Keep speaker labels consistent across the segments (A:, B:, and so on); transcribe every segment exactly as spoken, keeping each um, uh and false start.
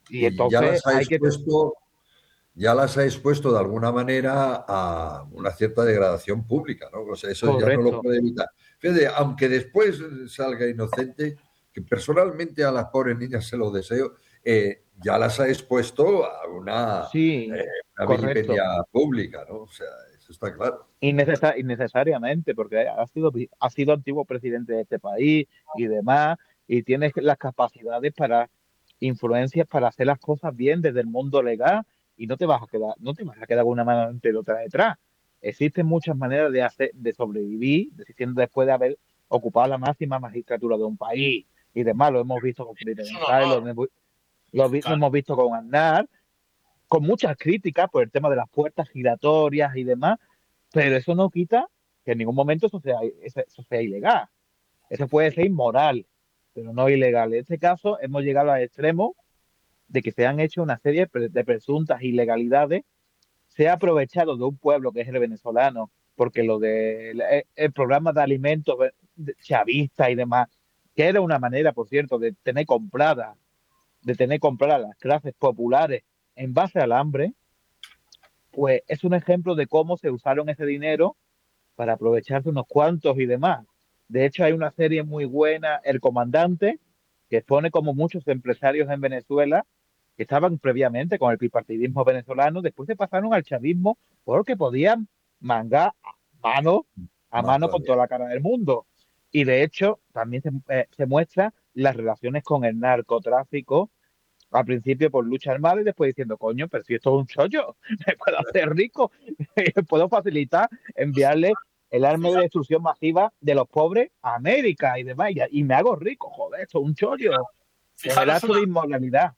A: Y
B: y ya
A: entonces
B: las ha
A: hay que...
B: expuesto, ya las ha expuesto de alguna manera a una cierta degradación pública, ¿no? O sea, eso ya no lo
A: Correcto.
B: puede evitar. Fíjate, aunque después salga inocente, que personalmente a las pobres niñas se lo deseo, eh, ya las ha expuesto a una,
A: Sí,
B: eh, una vilipendia
A: correcto.
B: pública, ¿no? O sea, eso está claro.
A: Innecesa- innecesariamente, porque ha sido, vi- ha sido antiguo presidente de este país y demás, y tiene las capacidades para influencias para hacer las cosas bien desde el mundo legal, y no te vas a quedar, no te vas a quedar con una mano delante y otra detrás. Existen muchas maneras de hacer, de sobrevivir, diciendo después de haber ocupado la máxima magistratura de un país y demás. Lo hemos visto con Felipe
C: Es un
A: González, lo
C: honor,
A: hemos, lo vi- lo
C: claro.
A: hemos visto con Aznar, con muchas críticas por el tema de las puertas giratorias y demás, pero eso no quita que en ningún momento eso sea, eso eso sea ilegal. Eso puede ser inmoral, pero no ilegal. En este caso hemos llegado al extremo de que se han hecho una serie de pre- de presuntas ilegalidades. Se ha aprovechado de un pueblo que es el venezolano, porque lo del de, el programa de alimentos ve- de- chavista y demás, que era una manera, por cierto, de tener compradas, de tener compradas las clases populares en base al hambre, pues es un ejemplo de cómo se usaron ese dinero para aprovecharse unos cuantos y demás. De hecho, hay una serie muy buena, El Comandante, que expone como muchos empresarios en Venezuela que estaban previamente con el bipartidismo venezolano, después se pasaron al chavismo porque podían mangar a mano a
B: Más
A: mano con
B: todavía.
A: toda la cara del mundo. Y de hecho, también se, eh, se muestra las relaciones con el narcotráfico al principio por lucha armada y después diciendo, coño, pero si esto es un chollo, me puedo hacer rico, puedo facilitar enviarle el arma de
C: Fija-
A: destrucción masiva de los pobres a América y demás, y, y me hago rico, joder, esto es un chollo, con el
C: Fijaros
A: acto
C: una,
A: de inmoralidad.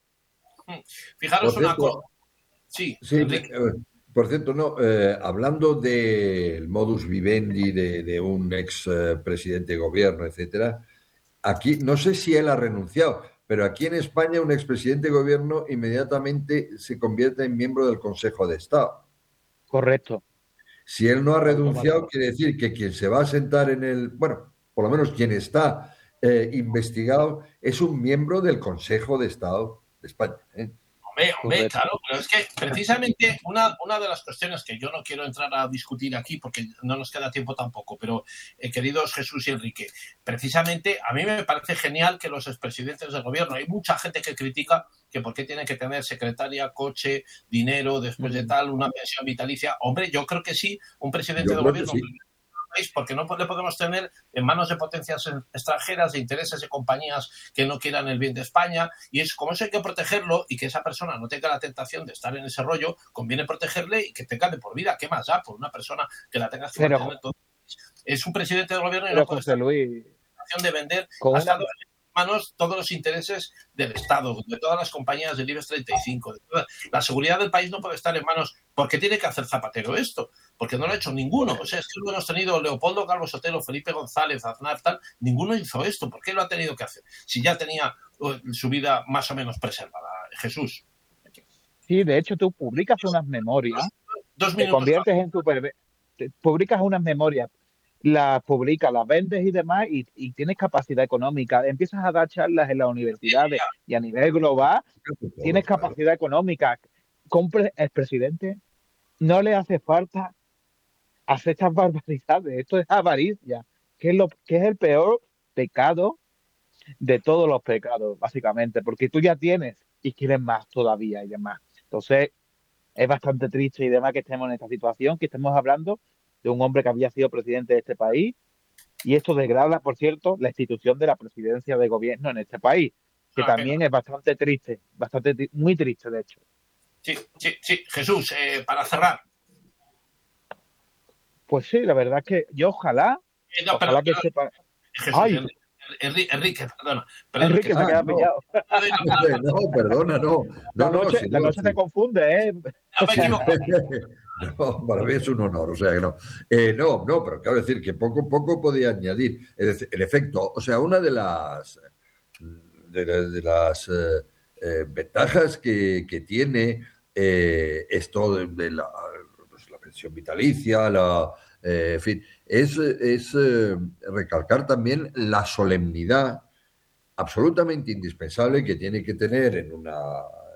B: Por
C: fijaros una cosa.
B: cierto,
C: Sí,
B: sí, me-
C: Enrique.
B: eh, por cierto, no, eh, hablando del modus vivendi de, de un ex eh, presidente de gobierno, etcétera, aquí no sé si él ha renunciado, pero aquí en España un expresidente de gobierno inmediatamente se convierte en miembro del Consejo de Estado.
A: Correcto,
B: Si él no ha renunciado,
A: automático.
B: quiere decir que quien se va a sentar en el, bueno, por lo menos quien está eh, investigado es un miembro del Consejo de Estado de España. ¿eh?
C: Hombre, hombre,
A: Correcto.
C: claro, pero es que precisamente una, una de las cuestiones que yo no quiero entrar a discutir aquí porque no nos queda tiempo tampoco, pero eh, queridos Jesús y Enrique, precisamente a mí me parece genial que los expresidentes del gobierno, hay mucha gente que critica que por qué tienen que tener secretaria, coche, dinero, después de
A: Mm.
C: tal, una pensión vitalicia. Hombre, yo creo que sí, un presidente
B: Yo
C: de
B: creo que
C: gobierno,
B: sí.
C: porque no le podemos tener en manos de potencias extranjeras, de intereses de compañías que no quieran el bien de España, y es como eso hay que protegerlo y que esa persona no tenga la tentación de estar en ese rollo, conviene protegerle y que tenga de por vida. ¿Qué más da por una persona que la tengas que
A: Pero,
C: mantener todo? Es un presidente del gobierno y no
A: pero
C: puede
A: José
C: estar
A: Luis,
C: en de vender,
A: con
C: ha
A: una,
C: estado en manos todos los intereses del Estado, de todas las compañías del IBEX treinta y cinco. De todas. La seguridad del país no puede estar en manos, porque tiene que hacer Zapatero esto, porque no lo ha hecho ninguno. O sea, es que lo hemos tenido Leopoldo Calvo Sotelo, Felipe González, Aznar, tal, ninguno hizo esto. ¿Por qué lo ha tenido que hacer? Si ya tenía uh, su vida más o menos preservada. Jesús.
A: sí, de hecho tú publicas unas memorias,
C: Dos, dos
A: te
C: minutos.
A: conviertes en super, te- publicas unas memorias, las publicas, las vendes y demás, y, y tienes capacidad económica, empiezas a dar charlas en las universidades y a nivel global, tienes
B: Todos, claro.
A: capacidad económica. Compre, el presidente no le hace falta hacer estas barbaridades, esto es avaricia, que es, lo, que es el peor pecado de todos los pecados, básicamente, porque tú ya tienes y quieres más todavía y demás. Entonces, es bastante triste y demás que estemos en esta situación, que estemos hablando de un hombre que había sido presidente de este país, y esto degrada, por cierto, la institución de la presidencia de gobierno en este país, que
C: Una pena.
A: también es bastante triste, bastante muy triste, de hecho.
C: Sí, sí, sí. Jesús, eh, para cerrar.
A: Pues sí, la verdad es que yo ojalá,
C: Eh, no, pero,
A: ojalá que
C: pero
A: este país...
C: Jesús,
A: ¡Ay!
C: Enrique, Enrique, Enrique, perdona, perdona, que
A: Enrique se ha
B: Ah,
A: quedado
B: no,
A: pillado.
C: te doy la palabra.
B: hombre, no, perdona, no. No,
A: La
B: no,
A: noche,
B: si
A: la
B: no,
A: noche se
B: sí.
A: confunde, ¿eh?
C: No me equivoco.
B: No, para mí es un honor, o sea que no. Eh, no, no, pero quiero decir que poco a poco podía añadir. Es decir, el efecto, o sea, una de las, de, la- de las eh, eh, ventajas que, que tiene eh, esto de, de la, pues, la pensión vitalicia, la, eh, en fin, es, es eh, recalcar también la solemnidad absolutamente indispensable que tiene que tener en una